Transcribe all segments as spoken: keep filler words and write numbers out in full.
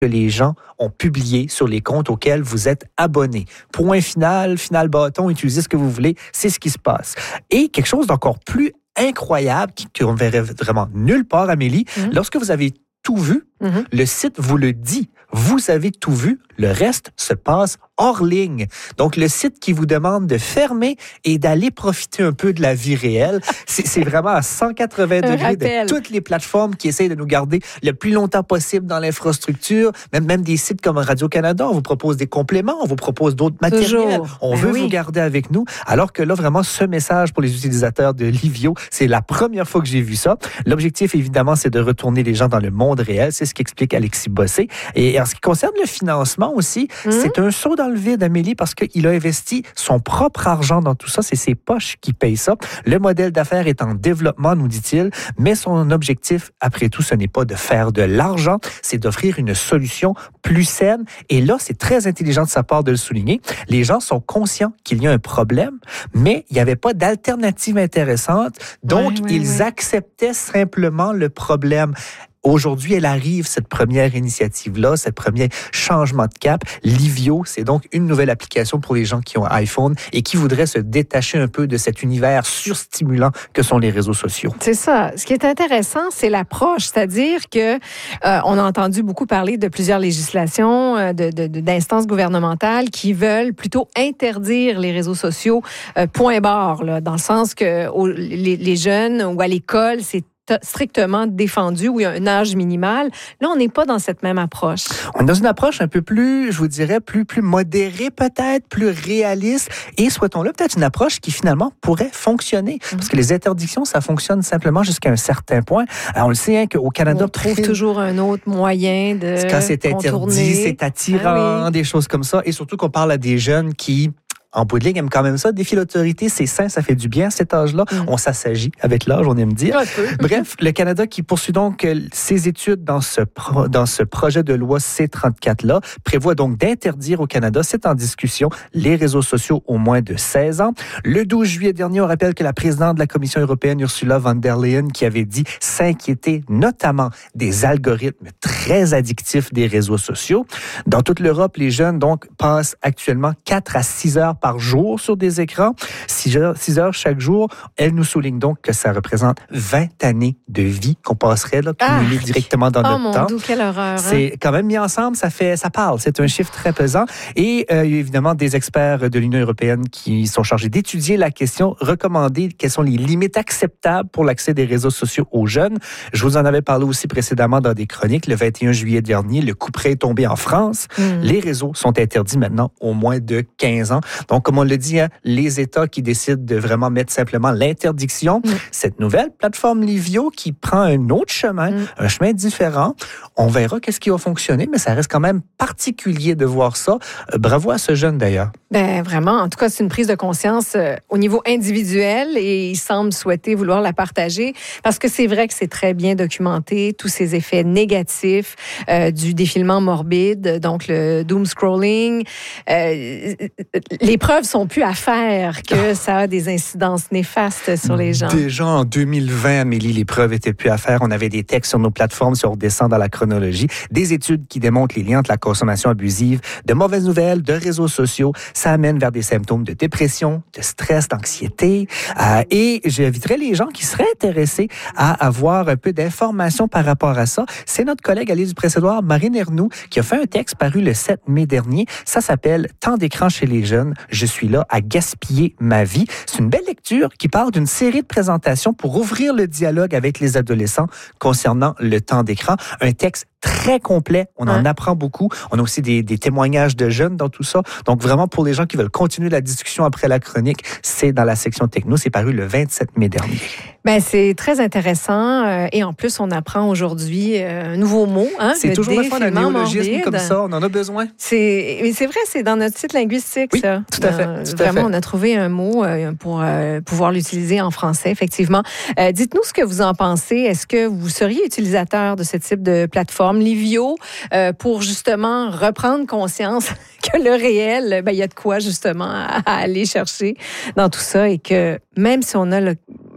que les gens ont publié sur les comptes auxquels vous êtes abonnés. Point final, final bâton, utilisez ce que vous voulez, c'est ce qui se passe. Et quelque chose d'encore plus incroyable, qu'on ne verrait vraiment nulle part, Amélie, mmh. lorsque vous avez tout vu, mmh. le site vous le dit. Vous avez tout vu, le reste se passe hors ligne. Donc, le site qui vous demande de fermer et d'aller profiter un peu de la vie réelle, c'est, c'est vraiment à cent quatre-vingts degrés de toutes les plateformes qui essayent de nous garder le plus longtemps possible dans l'infrastructure. Même, même des sites comme Radio-Canada, on vous propose des compléments, on vous propose d'autres matériels. Toujours. On ben veut oui. vous garder avec nous. Alors que là, vraiment, ce message pour les utilisateurs de Livio, c'est la première fois que j'ai vu ça. L'objectif, évidemment, c'est de retourner les gens dans le monde réel. C'est ce qu'explique Alexis Bossé. Et en ce qui concerne le financement aussi, mmh. c'est un saut dans le vide, Amélie, parce qu'il a investi son propre argent dans tout ça. C'est ses poches qui payent ça. Le modèle d'affaires est en développement, nous dit-il, mais son objectif, après tout, ce n'est pas de faire de l'argent, c'est d'offrir une solution plus saine. Et là, c'est très intelligent de sa part de le souligner. Les gens sont conscients qu'il y a un problème, mais il n'y avait pas d'alternative intéressante. Donc, ouais, ouais, ils ouais. acceptaient simplement le problème. Aujourd'hui, elle arrive, cette première initiative-là, cette premier changement de cap. Livio, c'est donc une nouvelle application pour les gens qui ont iPhone et qui voudraient se détacher un peu de cet univers surstimulant que sont les réseaux sociaux. C'est ça. Ce qui est intéressant, c'est l'approche. C'est-à-dire que euh, on a entendu beaucoup parler de plusieurs législations, euh, de, de, d'instances gouvernementales qui veulent plutôt interdire les réseaux sociaux, euh, point barre, là, dans le sens que au, les, les jeunes ou à l'école, c'est strictement défendu, où il y a un âge minimal. Là, on n'est pas dans cette même approche. On est dans une approche un peu plus, je vous dirais, plus, plus modérée peut-être, plus réaliste, et souhaitons-le, peut-être une approche qui finalement pourrait fonctionner. Mm-hmm. Parce que les interdictions, ça fonctionne simplement jusqu'à un certain point. Alors, on le sait hein, qu'au Canada... On trouve très... toujours un autre moyen de Quand c'est contourner. Interdit, c'est attirant, ah oui. des choses comme ça, et surtout qu'on parle à des jeunes qui... En bout de ligne, aime quand même ça. Défi l'autorité, c'est sain, ça fait du bien à cet âge-là. Mm. On s'assagit avec l'âge, on aime dire. Bref, le Canada qui poursuit donc ses études dans ce, pro, dans ce projet de loi C trente-quatre-là prévoit donc d'interdire au Canada, c'est en discussion, les réseaux sociaux au moins de seize ans. Le douze juillet dernier, on rappelle que la présidente de la Commission européenne, Ursula von der Leyen, qui avait dit s'inquiéter notamment des algorithmes très addictifs des réseaux sociaux. Dans toute l'Europe, les jeunes donc passent actuellement quatre à six heures par jour sur des écrans, six heures, six heures chaque jour. Elle nous souligne donc que ça représente vingt années de vie qu'on passerait là, cumulées ah, directement dans oh notre mon temps. Dieu, quelle horreur. C'est hein? quand même mis ensemble, ça fait, ça parle. C'est un chiffre très pesant. Et euh, il y a évidemment des experts de l'Union européenne qui sont chargés d'étudier la question, recommander quelles sont les limites acceptables pour l'accès des réseaux sociaux aux jeunes. Je vous en avais parlé aussi précédemment dans des chroniques. Le vingt et un juillet dernier, le coup près est tombé en France. Mm. Les réseaux sont interdits maintenant au moins de quinze ans. Donc, comme on le dit, hein, les États qui décident de vraiment mettre simplement l'interdiction. Mm. Cette nouvelle plateforme Livio qui prend un autre chemin, mm. un chemin différent. On verra qu'est-ce qui va fonctionner, mais ça reste quand même particulier de voir ça. Euh, bravo à ce jeune, d'ailleurs. Ben vraiment, en tout cas, c'est une prise de conscience euh, au niveau individuel et il semble souhaiter vouloir la partager parce que c'est vrai que c'est très bien documenté, tous ces effets négatifs euh, du défilement morbide, donc le doom scrolling. Euh, les preuves sont plus à faire que ça a des incidences néfastes sur les gens. Déjà en deux mille vingt, Amélie, les preuves étaient plus à faire. On avait des textes sur nos plateformes si on redescend dans la chronologie, des études qui démontrent les liens entre la consommation abusive, de mauvaises nouvelles, de réseaux sociaux. Ça amène vers des symptômes de dépression, de stress, d'anxiété. Euh, et j'inviterais les gens qui seraient intéressés à avoir un peu d'informations par rapport à ça. C'est notre collègue Alice Dupré-Sédouard, Marine Ernoux, qui a fait un texte paru le sept mai dernier. Ça s'appelle « Temps d'écran chez les jeunes. Je suis là à gaspiller ma vie ». C'est une belle lecture qui parle d'une série de présentations pour ouvrir le dialogue avec les adolescents concernant le temps d'écran. Un texte très complet. On en hein? apprend beaucoup. On a aussi des, des témoignages de jeunes dans tout ça. Donc, vraiment, pour les gens qui veulent continuer la discussion après la chronique, c'est dans la section techno. C'est paru le vingt-sept mai dernier. Ben, c'est très intéressant. Euh, et en plus, on apprend aujourd'hui euh, un nouveau mot. Hein, c'est toujours le fun d'un néologisme comme ça. On en a besoin. C'est, mais c'est vrai, c'est dans notre site linguistique, oui, ça. tout à fait. Euh, tout vraiment, à fait. on a trouvé un mot euh, pour euh, pouvoir l'utiliser en français, effectivement. Euh, dites-nous ce que vous en pensez. Est-ce que vous seriez utilisateur de ce type de plateforme, Livio, euh, pour justement reprendre conscience que le réel, ben, il y a de quoi justement à, à aller chercher dans tout ça et que même si on a le,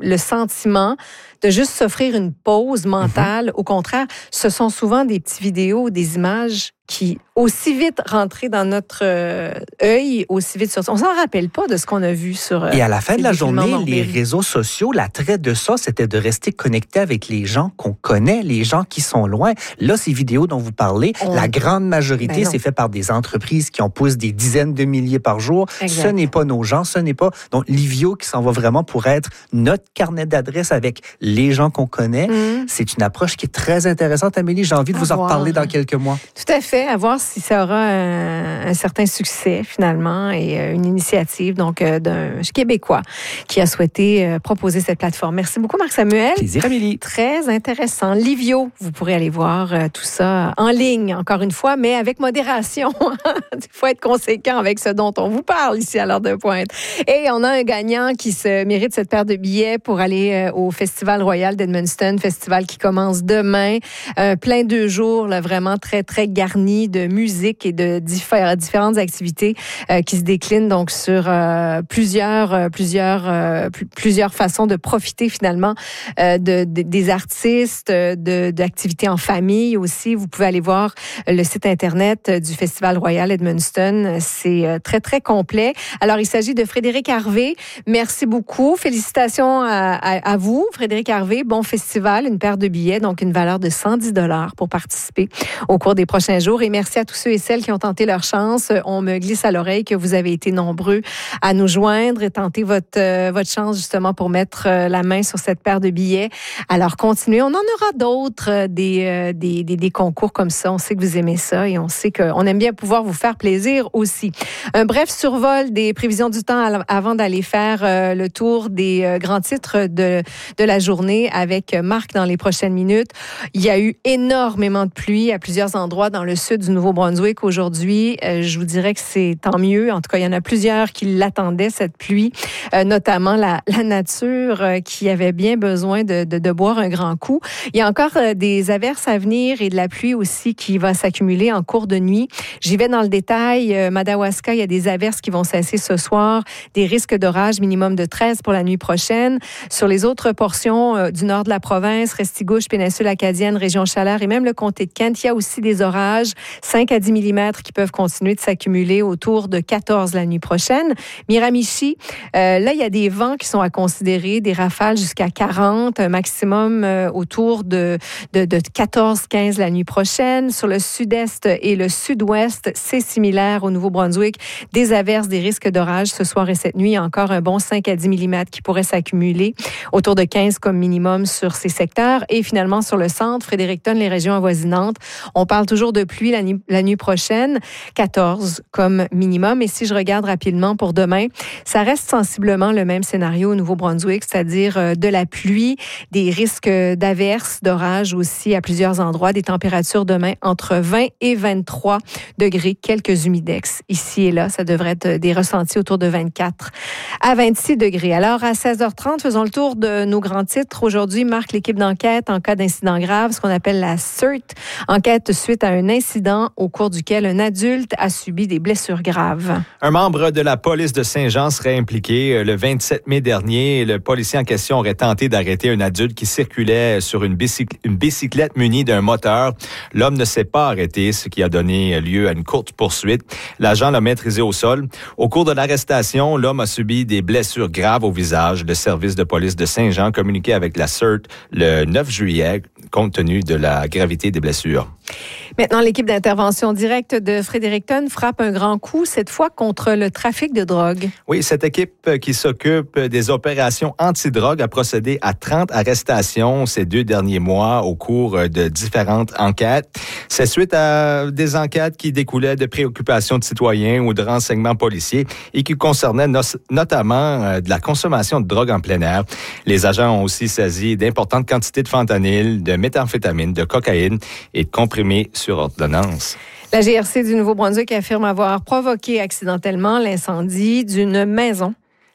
le sentiment de juste s'offrir une pause mentale. Mm-hmm. Au contraire, ce sont souvent des petites vidéos, des images qui aussi vite rentrées dans notre euh, œil, aussi vite sorties. On s'en rappelle pas de ce qu'on a vu sur euh, Et à la fin de la journée, les réseaux sociaux, l'attrait de ça, c'était de rester connecté avec les gens qu'on connaît, les gens qui sont loin. Là, ces vidéos dont vous parlez, on... la grande majorité, ben c'est fait par des entreprises qui en poussent des dizaines de milliers par jour. Exact. Ce n'est pas nos gens, ce n'est pas... Donc, Livio qui s'en va vraiment pour être notre carnet d'adresses avec les gens qu'on connaît. Mm. C'est une approche qui est très intéressante, Amélie. J'ai envie de à vous voir. en reparler dans quelques mois. Tout à fait. À voir si ça aura un, un certain succès, finalement, et une initiative donc euh, d'un Québécois qui a souhaité euh, proposer cette plateforme. Merci beaucoup, Marc-Samuel. Plaisir, Amélie. Très intéressant. Livio, vous pourrez aller voir euh, tout ça en ligne, encore une fois, mais avec modération. Il faut être conséquent avec ce dont on vous parle ici à l'heure de pointe. Et on a un gagnant qui se mérite cette paire de billets pour aller euh, au Festival Royal d'Edmundston, festival qui commence demain. Euh, plein deux jours, là, vraiment très, très garni de musique et de diffé- différentes activités euh, qui se déclinent donc sur euh, plusieurs, euh, plusieurs, euh, pl- plusieurs façons de profiter finalement euh, de, de, des artistes, de, d'activités en famille aussi. Vous pouvez aller voir le site Internet du Festival Royal Edmundston. C'est euh, très, très complet. Alors, il s'agit de Frédéric Harvey. Merci beaucoup. Félicitations à, à, à vous, Frédéric Harvey. Bon festival, une paire de billets, donc une valeur de cent dix dollars pour participer au cours des prochains jours. Et merci à tous ceux et celles qui ont tenté leur chance. On me glisse à l'oreille que vous avez été nombreux à nous joindre et tenter votre, euh, votre chance justement pour mettre euh, la main sur cette paire de billets. Alors, continuez. On en aura d'autres, euh, des, euh, des, des, des concours comme ça. On sait que vous aimez ça et on sait qu'on aime bien pouvoir vous faire plaisir aussi. Un bref survol des prévisions du temps avant d'aller faire euh, le tour des euh, grands titres de, de la journée avec Marc dans les prochaines minutes. Il y a eu énormément de pluie à plusieurs endroits dans le sud du Nouveau-Brunswick aujourd'hui. Euh, je vous dirais que c'est tant mieux. En tout cas, il y en a plusieurs qui l'attendaient, cette pluie, euh, notamment la, la nature euh, qui avait bien besoin de, de, de boire un grand coup. Il y a encore euh, des averses à venir et de la pluie aussi qui va s'accumuler en cours de nuit. J'y vais dans le détail. Euh, Madawaska, il y a des averses qui vont cesser ce soir, des risques d'orage minimum de treize pour la nuit prochaine. Sur les autres portions euh, du nord de la province, Restigouche, péninsule acadienne, région Chaleur et même le comté de Kent, il y a aussi des orages, cinq à dix millimètres qui peuvent continuer de s'accumuler autour de quatorze la nuit prochaine. Miramichi, euh, là, il y a des vents qui sont à considérer, des rafales jusqu'à quarante, un maximum euh, autour de, de, de quatorze à quinze la nuit prochaine. Sur le sud-est et le sud-ouest, c'est similaire au Nouveau-Brunswick. Des averses, des risques d'orage ce soir et cette nuit. Encore un bon cinq à dix millimètres qui pourraient s'accumuler, autour de quinze comme minimum sur ces secteurs. Et finalement, sur le centre, Fredericton, les régions avoisinantes, on parle toujours de pluie la nuit, la nuit prochaine, quatorze comme minimum. Et si je regarde rapidement pour demain, ça reste sensiblement le même scénario au Nouveau-Brunswick, c'est-à-dire de la pluie, des risques d'averses, d'orages aussi à plusieurs endroits, des températures demain entre vingt et vingt-trois degrés, quelques humidex ici et là. Ça devrait être des ressentis autour de vingt-quatre à vingt-six degrés. Alors, à seize heures trente, faisons le tour de nos grands titres. Aujourd'hui, marque l'équipe d'enquête en cas d'incident grave, ce qu'on appelle la C E R T. Enquête suite à un incident au cours duquel un adulte a subi des blessures graves. Un membre de la police de Saint-Jean serait impliqué. Le vingt-sept mai dernier, le policier en question aurait tenté d'arrêter un adulte qui circulait sur une, bicycl- une bicyclette munie d'un moteur. L'homme ne s'est pas arrêté, ce qui a donné lieu à une courte poursuite. L'agent l'a maîtrisé au sol. Au cours de l'arrestation, l'homme a subi des blessures graves au visage. Le service de police de Saint-Jean communiquait avec la C E R T le neuf juillet, compte tenu de la gravité des blessures. Maintenant, l'équipe d'intervention directe de Fredericton frappe un grand coup, cette fois contre le trafic de drogue. Oui, cette équipe qui s'occupe des opérations anti-drogue a procédé à trente arrestations ces deux derniers mois au cours de différentes enquêtes. C'est suite à des enquêtes qui découlaient de préoccupations de citoyens ou de renseignements policiers et qui concernaient no- notamment de la consommation de drogue en plein air. Les agents ont aussi saisi d'importantes quantités de fentanyl, de méthamphétamine, de cocaïne et de comprimés sur ordonnance. La G R C du Nouveau-Brunswick affirme avoir provoqué accidentellement l'incendie d'une maison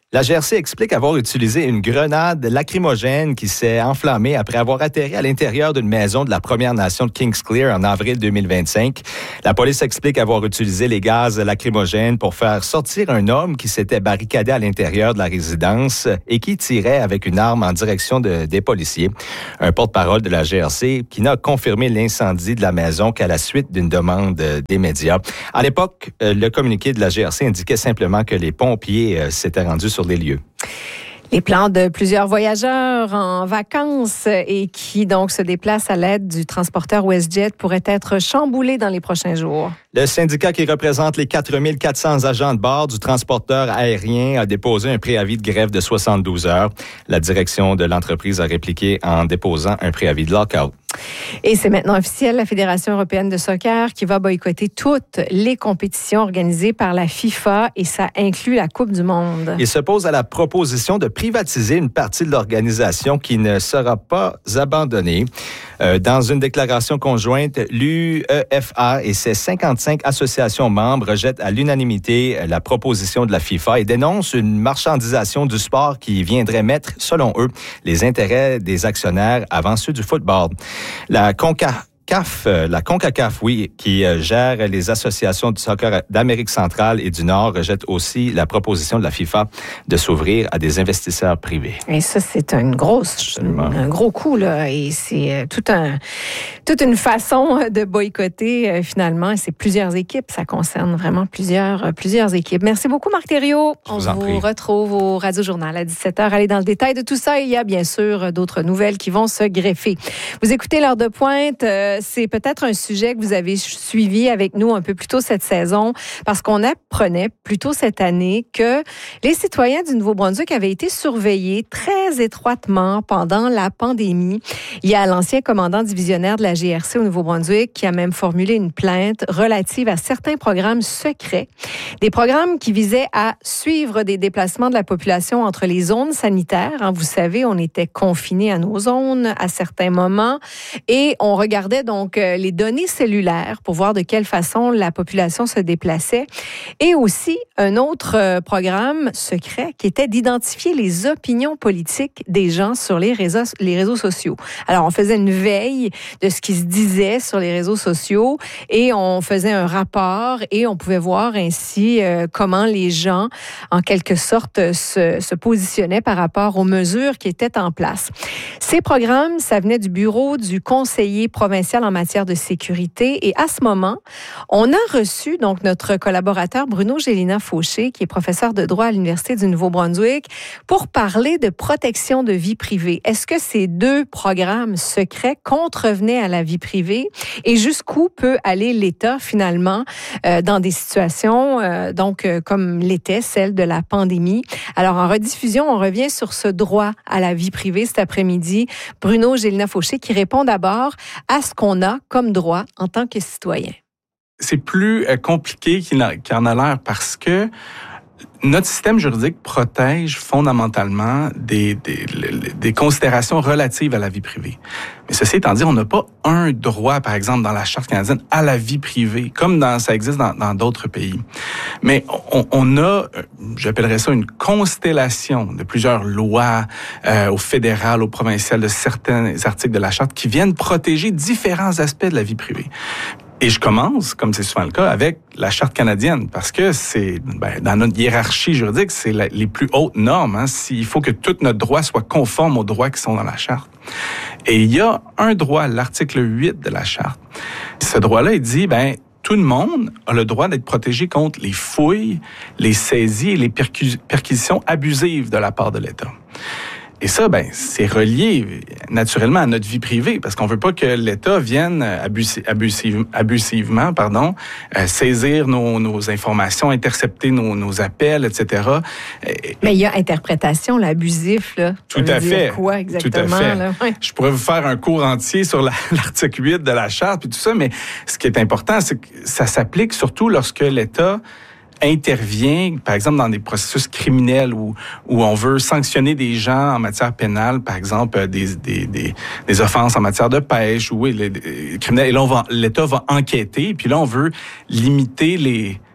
La G R C explique avoir utilisé une grenade lacrymogène qui s'est enflammée après avoir atterri à l'intérieur d'une maison de la Première Nation de Kingsclear en avril deux mille vingt-cinq. La police explique avoir utilisé les gaz lacrymogènes pour faire sortir un homme qui s'était barricadé à l'intérieur de la résidence et qui tirait avec une arme en direction de, des policiers. Un porte-parole de la G R C qui n'a confirmé l'incendie de la maison qu'à la suite d'une demande des médias. À l'époque, le communiqué de la G R C indiquait simplement que les pompiers s'étaient rendus sur les lieux. Les plans de plusieurs voyageurs en vacances et qui donc se déplacent à l'aide du transporteur WestJet pourraient être chamboulés dans les prochains jours. Le syndicat qui représente les quatre mille quatre cents agents de bord du transporteur aérien a déposé un préavis de grève de soixante-douze heures. La direction de l'entreprise a répliqué en déposant un préavis de lockout. Et c'est maintenant officiel, la Fédération européenne de soccer qui va boycotter toutes les compétitions organisées par la FIFA et ça inclut la Coupe du monde. Il se pose à la proposition de privatiser une partie de l'organisation qui ne sera pas abandonnée. Euh, dans une déclaration conjointe, l'U E F A et ses cinquante-cinq associations membres rejettent à l'unanimité la proposition de la FIFA et dénoncent une marchandisation du sport qui viendrait mettre, selon eux, les intérêts des actionnaires avant ceux du football. La CONCACAF, la CONCACAF, oui, qui gère les associations de soccer d'Amérique centrale et du Nord, rejette aussi la proposition de la FIFA de s'ouvrir à des investisseurs privés. Et ça, c'est une grosse, un gros coup, là. Et c'est tout un, toute une façon de boycotter, finalement. Et c'est plusieurs équipes. Ça concerne vraiment plusieurs, plusieurs équipes. Merci beaucoup, Marc Thériault. On vous, vous retrouve au Radio-Journal à dix-sept heures. Allez dans le détail de tout ça. Il y a bien sûr d'autres nouvelles qui vont se greffer. Vous écoutez l'heure de pointe. C'est peut-être un sujet que vous avez suivi avec nous un peu plus tôt cette saison parce qu'on apprenait plus tôt cette année que les citoyens du Nouveau-Brunswick avaient été surveillés très étroitement pendant la pandémie. Il y a l'ancien commandant divisionnaire de la G R C au Nouveau-Brunswick qui a même formulé une plainte relative à certains programmes secrets, des programmes qui visaient à suivre des déplacements de la population entre les zones sanitaires. Vous savez, on était confinés à nos zones à certains moments et on regardait donc les données cellulaires pour voir de quelle façon la population se déplaçait et aussi un autre programme secret qui était d'identifier les opinions politiques des gens sur les réseaux, les réseaux sociaux. Alors, on faisait une veille de ce qui se disait sur les réseaux sociaux et on faisait un rapport et on pouvait voir ainsi euh, comment les gens, en quelque sorte, se, se positionnaient par rapport aux mesures qui étaient en place. Ces programmes, ça venait du bureau du conseiller provincial en matière de sécurité et à ce moment, on a reçu donc notre collaborateur Bruno Gélina-Fauché, qui est professeur de droit à l'Université du Nouveau-Brunswick, pour parler de protection de vie privée. Est-ce que ces deux programmes secrets contrevenaient à la vie privée et jusqu'où peut aller l'État finalement euh, dans des situations euh, donc euh, comme l'était celle de la pandémie? Alors en rediffusion, on revient sur ce droit à la vie privée cet après-midi. Bruno Gélina-Fauché qui répond d'abord à ce qu'on a comme droit en tant que citoyen. C'est plus compliqué qu'il en a l'air parce que notre système juridique protège fondamentalement des, des, des considérations relatives à la vie privée. Mais ceci étant dit, on n'a pas un droit, par exemple, dans la Charte canadienne, à la vie privée, comme dans, ça existe dans, dans d'autres pays. Mais on, on a, j'appellerais ça une constellation de plusieurs lois euh, au fédéral, au provincial, de certains articles de la Charte qui viennent protéger différents aspects de la vie privée. Et je commence, comme c'est souvent le cas, avec la Charte canadienne, parce que c'est, ben, dans notre hiérarchie juridique, c'est la, les plus hautes normes. Hein. Il faut que tout notre droit soit conforme aux droits qui sont dans la Charte. Et il y a un droit, l'article huit de la Charte. Ce droit-là, il dit, ben, tout le monde a le droit d'être protégé contre les fouilles, les saisies et les perquis- perquisitions abusives de la part de l'État. Et ça, ben, c'est relié naturellement à notre vie privée, parce qu'on veut pas que l'État vienne abusi- abusive, abusivement, pardon, euh, saisir nos, nos informations, intercepter nos, nos appels, et cetera. Mais il y a interprétation, l'abusif, là. Tout à fait. Quoi exactement, tout à fait. Là? Ouais. Je pourrais vous faire un cours entier sur la, l'article huit de la Charte puis tout ça, mais ce qui est important, c'est que ça s'applique surtout lorsque l'État intervient, par exemple, dans des processus criminels où, où on veut sanctionner des gens en matière pénale, par exemple, des, des, des, des offenses en matière de pêche, ou oui, les, les criminels. Et là, on va, l'État va enquêter, puis là, on veut limiter les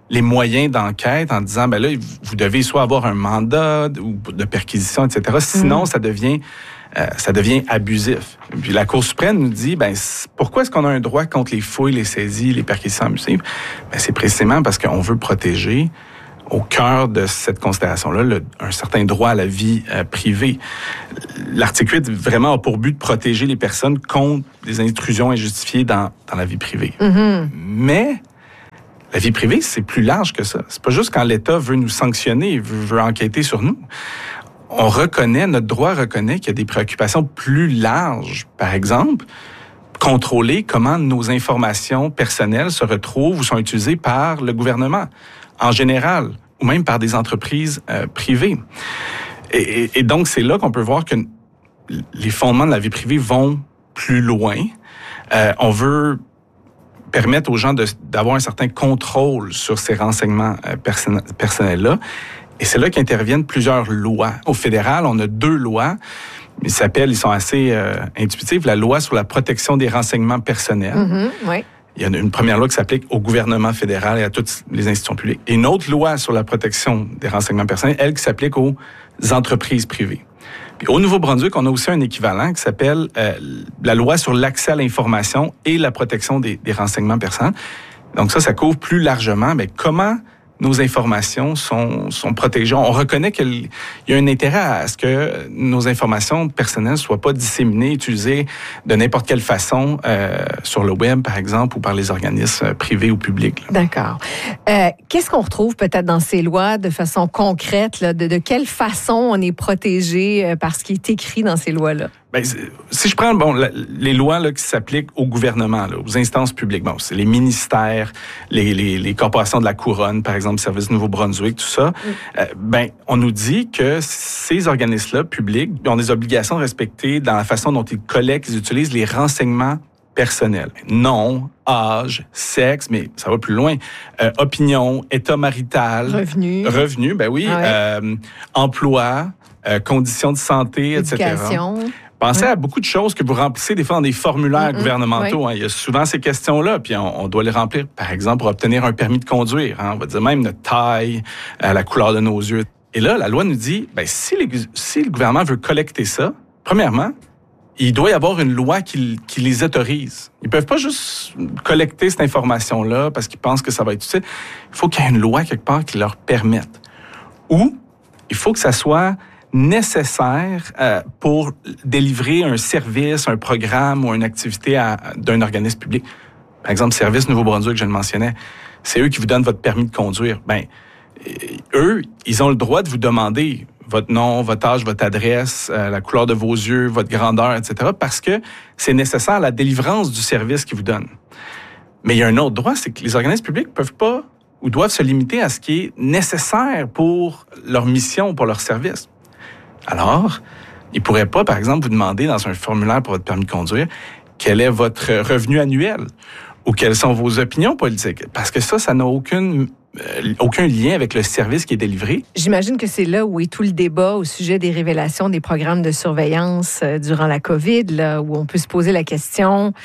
les moyens d'enquête en disant, ben là, vous devez soit avoir un mandat ou de perquisition, et cetera. Sinon, mmh. ça devient euh, ça devient abusif. Puis la Cour suprême nous dit, ben pourquoi est-ce qu'on a un droit contre les fouilles, les saisies, les perquisitions abusives? Ben, c'est précisément parce qu'on veut protéger au cœur de cette considération-là, le, un certain droit à la vie euh, privée. L'article huit, vraiment, a pour but de protéger les personnes contre des intrusions injustifiées dans, dans la vie privée. Mm-hmm. Mais la vie privée, c'est plus large que ça. C'est pas juste quand l'État veut nous sanctionner, veut, veut enquêter sur nous. On reconnaît, notre droit reconnaît qu'il y a des préoccupations plus larges. Par exemple, contrôler comment nos informations personnelles se retrouvent ou sont utilisées par le gouvernement en général, ou même par des entreprises euh, privées. Et, et, et donc, c'est là qu'on peut voir que les fondements de la vie privée vont plus loin. Euh, on veut permettre aux gens de, d'avoir un certain contrôle sur ces renseignements euh, person- personnels-là. Et c'est là qu'interviennent plusieurs lois. Au fédéral, on a deux lois. Ils s'appellent, ils sont assez euh, intuitifs, la loi sur la protection des renseignements personnels. Mm-hmm, oui. Il y a une première loi qui s'applique au gouvernement fédéral et à toutes les institutions publiques. Et une autre loi sur la protection des renseignements personnels, elle, qui s'applique aux entreprises privées. Puis au Nouveau-Brunswick, on a aussi un équivalent qui s'appelle euh, la loi sur l'accès à l'information et la protection des, des renseignements personnels. Donc ça, ça couvre plus largement, mais comment nos informations sont, sont protégées. On reconnaît qu'il y a un intérêt à ce que nos informations personnelles soient pas disséminées, utilisées de n'importe quelle façon euh, sur le web, par exemple, ou par les organismes privés ou publics. Là. D'accord. Euh, qu'est-ce qu'on retrouve peut-être dans ces lois de façon concrète? Là, de, de quelle façon on est protégé par ce qui est écrit dans ces lois-là? Ben, si je prends bon, la, les lois là, qui s'appliquent au gouvernement, là, aux instances publiques, bon, c'est les ministères, les, les, les corporations de la couronne, par exemple, Service Nouveau-Brunswick, tout ça, mm. euh, ben, on nous dit que ces organismes-là, publics, ont des obligations de respecter dans la façon dont ils collectent, ils utilisent les renseignements personnels. Nom, âge, sexe, mais ça va plus loin. Euh, opinion, état marital. Revenu. Revenu, ben oui. Ah ouais. euh, emploi, euh, conditions de santé, Éducation. et cetera. Pensez ouais. à beaucoup de choses que vous remplissez des fois dans des formulaires mm-hmm. gouvernementaux. Oui. Hein. Il y a souvent ces questions-là, puis on, on doit les remplir, par exemple, pour obtenir un permis de conduire. Hein. On va dire même notre taille, euh, la couleur de nos yeux. Et là, la loi nous dit, ben si, les, si le gouvernement veut collecter ça, premièrement, il doit y avoir une loi qui, qui les autorise. Ils peuvent pas juste collecter cette information-là parce qu'ils pensent que ça va être utile. Il faut qu'il y ait une loi quelque part qui leur permette. Ou il faut que ça soit nécessaire euh, pour délivrer un service, un programme ou une activité à, d'un organisme public. Par exemple, Service Nouveau-Brunswick, je le mentionnais, c'est eux qui vous donnent votre permis de conduire. Ben, eux, ils ont le droit de vous demander votre nom, votre âge, votre adresse, euh, la couleur de vos yeux, votre grandeur, et cetera, parce que c'est nécessaire à la délivrance du service qu'ils vous donnent. Mais il y a un autre droit, c'est que les organismes publics peuvent pas ou doivent se limiter à ce qui est nécessaire pour leur mission, pour leur service. Alors, ils ne pourraient pas, par exemple, vous demander dans un formulaire pour votre permis de conduire quel est votre revenu annuel ou quelles sont vos opinions politiques. Parce que ça, ça n'a aucune, euh, aucun lien avec le service qui est délivré. J'imagine que c'est là où est tout le débat au sujet des révélations des programmes de surveillance euh, durant la COVID, là, où on peut se poser la question...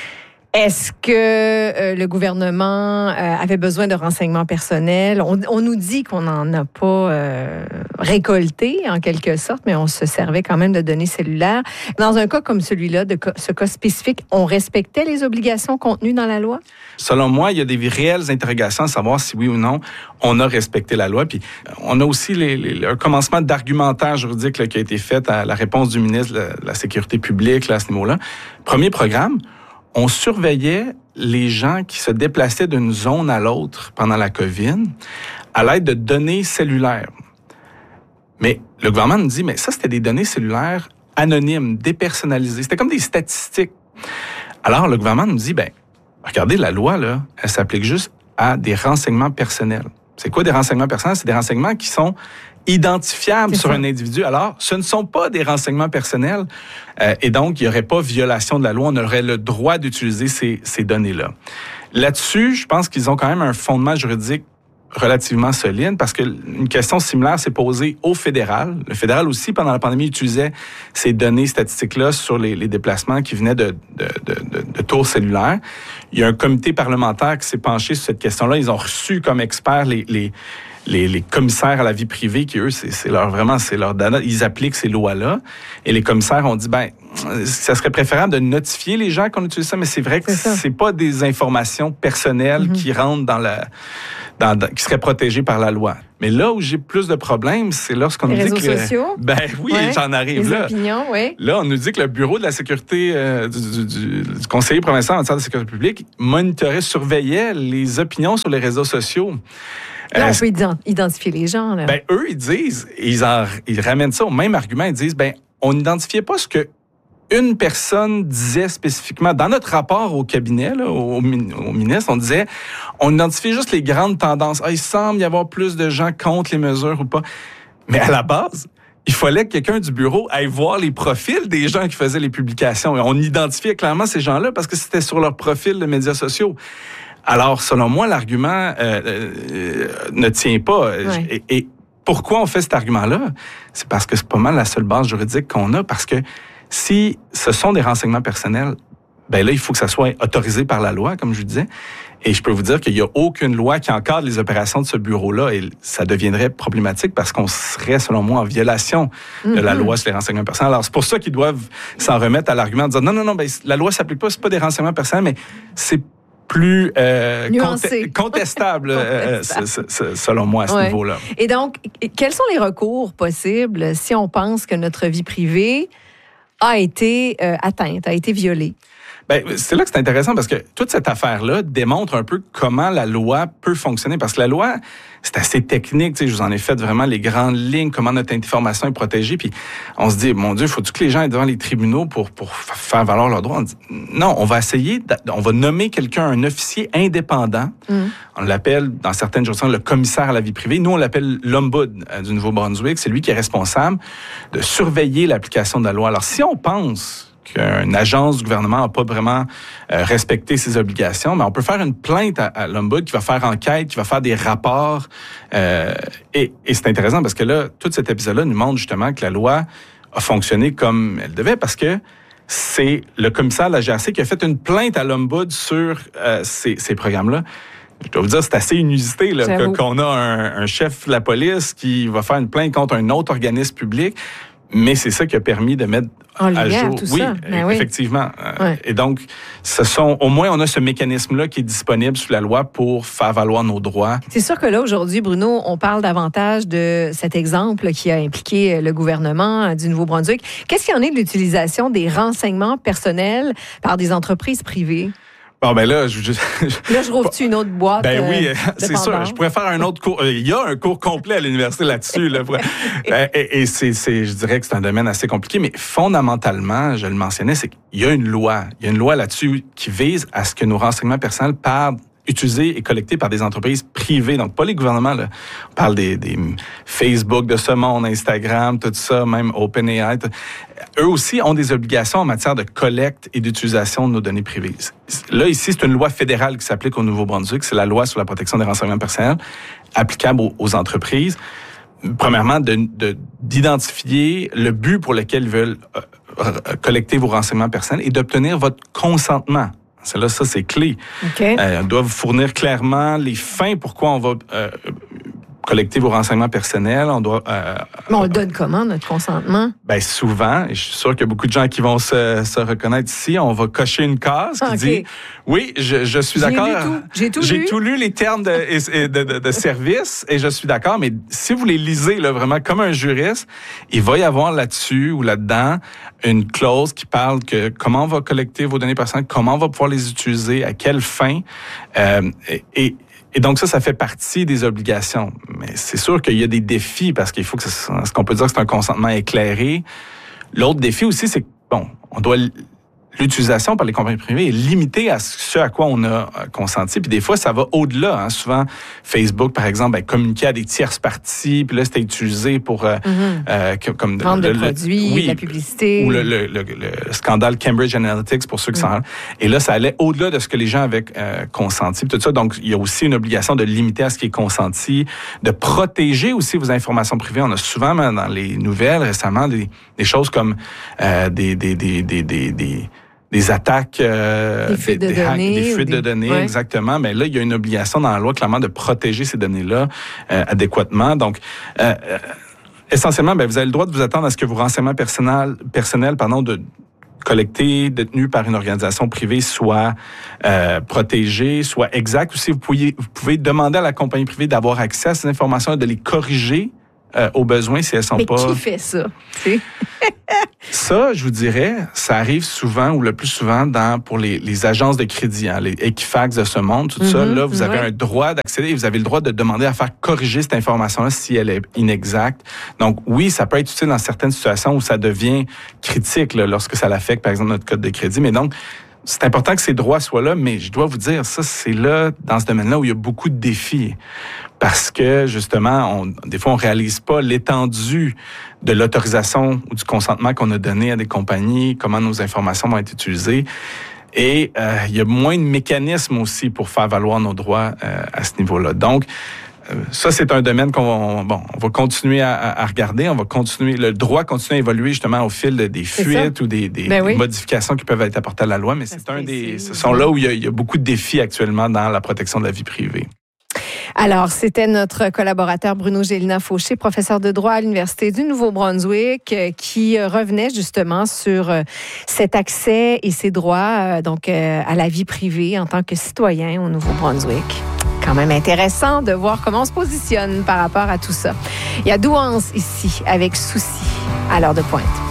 Est-ce que euh, le gouvernement euh, avait besoin de renseignements personnels? On, on nous dit qu'on n'en a pas euh, récolté, en quelque sorte, mais on se servait quand même de données cellulaires. Dans un cas comme celui-là, de co- ce cas spécifique, on respectait les obligations contenues dans la loi? Selon moi, il y a des réelles interrogations à savoir si oui ou non on a respecté la loi. Puis on a aussi les, les, un commencement d'argumentaire juridique là, qui a été fait à la réponse du ministre de la, de la Sécurité publique là, à ce niveau-là. Premier programme, on surveillait les gens qui se déplaçaient d'une zone à l'autre pendant la COVID à l'aide de données cellulaires. Mais le gouvernement nous dit, mais ça, c'était des données cellulaires anonymes, dépersonnalisées. C'était comme des statistiques. Alors, le gouvernement nous dit, ben, regardez, la loi, là, elle s'applique juste à des renseignements personnels. C'est quoi des renseignements personnels? C'est des renseignements qui sont identifiables C'est sur ça. Un individu. Alors, ce ne sont pas des renseignements personnels euh, et donc, il n'y aurait pas violation de la loi. On aurait le droit d'utiliser ces, ces données-là. Là-dessus, je pense qu'ils ont quand même un fondement juridique relativement solide parce que une question similaire s'est posée au fédéral. Le fédéral aussi, pendant la pandémie, utilisait ces données statistiques-là sur les, les déplacements qui venaient de, de, de, de, de tours cellulaires. Il y a un comité parlementaire qui s'est penché sur cette question-là. Ils ont reçu comme experts les, les Les, les commissaires à la vie privée, qui eux, c'est, c'est leur vraiment, c'est leur dada, ils appliquent ces lois-là. Et les commissaires ont dit, ben, ça serait préférable de notifier les gens qu'on utilise ça, mais c'est vrai que c'est, c'est pas des informations personnelles mm-hmm. qui rentrent dans la, dans, dans, qui seraient protégées par la loi. Mais là où j'ai plus de problèmes, c'est lorsqu'on les nous dit réseaux que... Les sociaux? Ben oui, ouais, j'en arrive les là. Les opinions, oui. Là, on nous dit que le bureau de la sécurité euh, du, du, du, du conseiller provincial en matière de sécurité publique monitorait, surveillait les opinions sur les réseaux sociaux. Là, on peut identifier les gens. Là. Ben, eux, ils disent, ils, en, ils ramènent ça au même argument. Ils disent, ben, on n'identifiait pas ce que une personne disait spécifiquement. Dans notre rapport au cabinet, là, au, au ministre, on disait, on identifiait juste les grandes tendances. Ah, il semble y avoir plus de gens contre les mesures ou pas. Mais à la base, il fallait que quelqu'un du bureau aille voir les profils des gens qui faisaient les publications. Et on identifiait clairement ces gens-là parce que c'était sur leur profil de médias sociaux. Alors, selon moi, l'argument euh, euh, ne tient pas. Ouais. Et, et pourquoi on fait cet argument-là? C'est parce que c'est pas mal la seule base juridique qu'on a, parce que si ce sont des renseignements personnels, ben là, il faut que ça soit autorisé par la loi, comme je vous disais. Et je peux vous dire qu'il n'y a aucune loi qui encadre les opérations de ce bureau-là, et ça deviendrait problématique parce qu'on serait, selon moi, en violation de mm-hmm. la loi sur les renseignements personnels. Alors, c'est pour ça qu'ils doivent s'en remettre à l'argument de dire non, non, non, ben, la loi s'applique pas, c'est pas des renseignements personnels, mais c'est plus euh, contestable, contestable euh, c- c- c- selon moi, à ce ouais. niveau-là. Et donc, quels sont les recours possibles si on pense que notre vie privée a été euh, atteinte, a été violée? Ben, c'est là que c'est intéressant parce que toute cette affaire-là démontre un peu comment la loi peut fonctionner. Parce que la loi, c'est assez technique. Tu sais, je vous en ai fait vraiment les grandes lignes, comment notre information est protégée. Puis on se dit, mon Dieu, faut-tu que les gens aient devant les tribunaux pour, pour faire valoir leurs droits? On dit, non, on va essayer, on va nommer quelqu'un, un officier indépendant. Mm. On l'appelle, dans certaines juridictions, le commissaire à la vie privée. Nous, on l'appelle l'Ombud du Nouveau-Brunswick. C'est lui qui est responsable de surveiller l'application de la loi. Alors, si on pense qu'une agence du gouvernement n'a pas vraiment euh, respecté ses obligations, mais on peut faire une plainte à, à l'Ombud qui va faire enquête, qui va faire des rapports. Euh, et, et c'est intéressant parce que là, tout cet épisode-là nous montre justement que la loi a fonctionné comme elle devait parce que c'est le commissaire de la G R C qui a fait une plainte à l'Ombud sur euh, ces, ces programmes-là. Je dois vous dire, c'est assez inusité là, que, qu'on a un, un chef de la police qui va faire une plainte contre un autre organisme public. Mais c'est ça qui a permis de mettre en à lumière, jour. tout oui, ça. Ben effectivement. Oui. Ouais. Et donc, ce sont, au moins, on a ce mécanisme-là qui est disponible sous la loi pour faire valoir nos droits. C'est sûr que là, aujourd'hui, Bruno, on parle davantage de cet exemple qui a impliqué le gouvernement du Nouveau-Brunswick. Qu'est-ce qu'il y en est de l'utilisation des renseignements personnels par des entreprises privées? Bon, ben là, je, je, là, je rouvre-tu une autre boîte? Ben oui, euh, c'est sûr. Je pourrais faire un autre cours. Il y a un cours complet à l'université là-dessus. Là, et et c'est, c'est, je dirais que c'est un domaine assez compliqué, mais fondamentalement, je le mentionnais, c'est qu'il y a une loi. Il y a une loi là-dessus qui vise à ce que nos renseignements personnels perdent utilisés et collectés par des entreprises privées, donc pas les gouvernements. Là. On parle des, des Facebook de ce monde, Instagram, tout ça, même OpenAI. Eux aussi ont des obligations en matière de collecte et d'utilisation de nos données privées. Là, ici, c'est une loi fédérale qui s'applique au Nouveau-Brunswick. C'est la loi sur la protection des renseignements personnels applicable aux, aux entreprises. Premièrement, de, de, d'identifier le but pour lequel ils veulent euh, collecter vos renseignements personnels et d'obtenir votre consentement. C'est là, ça, c'est clé. Okay. Euh, on doit vous fournir clairement les fins pourquoi on va euh, collecter vos renseignements personnels. On doit. Euh, Mais on le donne comment, notre consentement? Ben souvent, et je suis sûr qu'il y a beaucoup de gens qui vont se, se reconnaître ici, on va cocher une case qui okay. dit oui, je, je suis J'ai d'accord. Lu tout. J'ai tout J'ai lu. tout lu les termes de, de, de, de service et je suis d'accord. Mais si vous les lisez là, vraiment comme un juriste, il va y avoir là-dessus ou là-dedans une clause qui parle que comment on va collecter vos données personnelles, comment on va pouvoir les utiliser, à quelle fin. Euh, et, et Et donc ça, ça fait partie des obligations. Mais c'est sûr qu'il y a des défis parce qu'il faut que ça, ce qu'on peut dire que c'est un consentement éclairé. L'autre défi aussi, c'est que, bon, on doit l'utilisation par les compagnies privées est limitée à ce à quoi on a consenti. Puis des fois, ça va au-delà. Hein. Souvent, Facebook, par exemple, ben, communiquait à des tierces parties, puis là, c'était utilisé pour... Euh, mm-hmm. euh, comme Vendre le, de produits, oui, de la publicité. Ou le, le, le, le scandale Cambridge Analytics, pour ceux qui mm. s'en... Et là, ça allait au-delà de ce que les gens avaient euh, consenti. Puis tout ça, donc, il y a aussi une obligation de limiter à ce qui est consenti, de protéger aussi vos informations privées. On a souvent, dans les nouvelles, récemment, des, des choses comme euh, des... des, des, des, des, des des attaques, euh, des fuites des, de des hacks, données. des fuites des... de données, ouais. exactement. Mais là, il y a une obligation dans la loi, clairement, de protéger ces données-là euh, adéquatement. Donc, euh, euh, essentiellement, ben, vous avez le droit de vous attendre à ce que vos renseignements personnels, personnels pardon, de collectés, détenus par une organisation privée soient euh, protégés, soient exacts. Aussi, vous pouvez, vous pouvez demander à la compagnie privée d'avoir accès à ces informations et de les corriger Euh, aux besoins si elles sont Mais pas... Mais qui fait ça? Ça, je vous dirais, ça arrive souvent ou le plus souvent dans pour les, les agences de crédit, hein, les Equifax de ce monde, tout mm-hmm, ça. Là, vous avez ouais. un droit d'accéder et vous avez le droit de demander à faire corriger cette information-là si elle est inexacte. Donc, oui, ça peut être utile dans certaines situations où ça devient critique là, lorsque ça l'affecte, par exemple, notre code de crédit. Mais donc, c'est important que ces droits soient là, mais je dois vous dire, ça, c'est là, dans ce domaine-là, où il y a beaucoup de défis. Parce que, justement, on, des fois, on réalise pas l'étendue de l'autorisation ou du consentement qu'on a donné à des compagnies, comment nos informations vont être utilisées. Et euh, il y a moins de mécanismes aussi pour faire valoir nos droits euh, à ce niveau-là. Donc, ça, c'est un domaine qu'on va, bon, on va continuer à, à regarder. On va continuer, le droit continue à évoluer justement au fil de, des fuites ou des, des, ben oui. des modifications qui peuvent être apportées à la loi. Mais ça c'est un des, ce sont là où il y, a, il y a beaucoup de défis actuellement dans la protection de la vie privée. Alors, c'était notre collaborateur Bruno Gélina-Fauché, professeur de droit à l'Université du Nouveau-Brunswick, qui revenait justement sur cet accès et ses droits donc à la vie privée en tant que citoyen au Nouveau-Brunswick. Quand même intéressant de voir comment on se positionne par rapport à tout ça. Il y a Douance ici avec Souci à l'heure de pointe.